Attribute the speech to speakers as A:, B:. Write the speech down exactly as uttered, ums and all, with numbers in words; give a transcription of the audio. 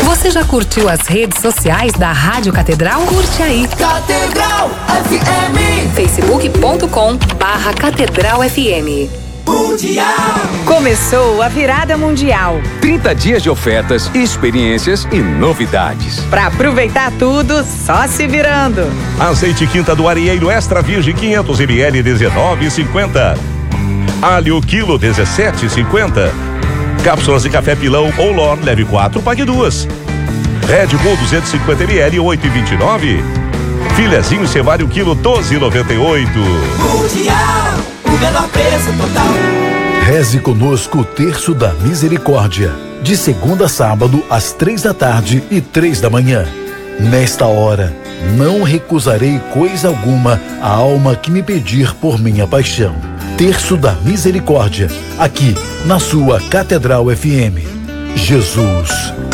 A: Você já curtiu as redes sociais da Rádio Catedral? Curte aí.
B: Catedral F M.
A: facebook ponto com barra Catedral F M.
B: Mundial.
C: Começou a virada mundial.
D: trinta dias de ofertas, experiências e novidades.
C: Pra aproveitar tudo, só se virando.
E: Azeite Quinta do Arieiro Extra Virgem quinhentos mililitros dezenove e cinquenta. Alho quilo dezessete e cinquenta. Cápsulas de café pilão ou Lor, leve quatro, pague duas. Red Bull duzentos e cinquenta mililitros, oito e vinte e nove. Filezinho cevário quilo doze e noventa e oito.
B: Mundial, o menor preço total.
F: Reze conosco o Terço da Misericórdia, de segunda a sábado, às três da tarde e três da manhã. Nesta hora, não recusarei coisa alguma à alma que me pedir por minha paixão. Terço da Misericórdia, aqui na sua Catedral F M. Jesus